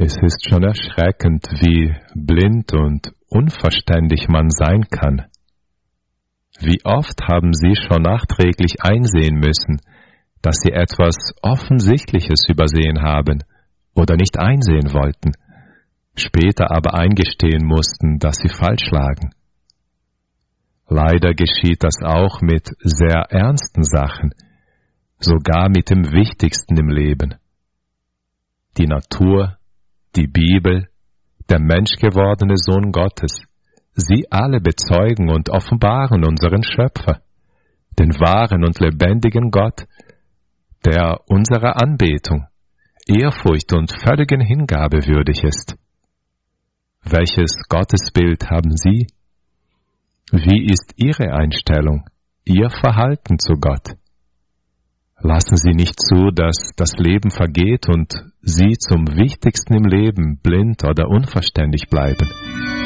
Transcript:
Es ist schon erschreckend, wie blind und unverständig man sein kann. Wie oft haben Sie schon nachträglich einsehen müssen, dass Sie etwas Offensichtliches übersehen haben oder nicht einsehen wollten, später aber eingestehen mussten, dass Sie falsch lagen. Leider geschieht das auch mit sehr ernsten Sachen, sogar mit dem Wichtigsten im Leben. Die Natur, die Bibel, der menschgewordene Sohn Gottes, sie alle bezeugen und offenbaren unseren Schöpfer, den wahren und lebendigen Gott, der unserer Anbetung, Ehrfurcht und völligen Hingabe würdig ist. Welches Gottesbild haben Sie? Wie ist Ihre Einstellung, Ihr Verhalten zu Gott? Lassen Sie nicht zu, dass das Leben vergeht und Sie zum Wichtigsten im Leben blind oder unverständig bleiben.